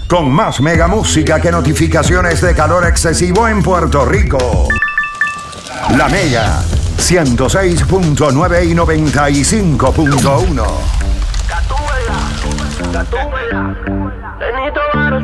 con más mega música que notificaciones de calor excesivo en Puerto Rico. La Mega 106.9 y 95.1. Benito Baros,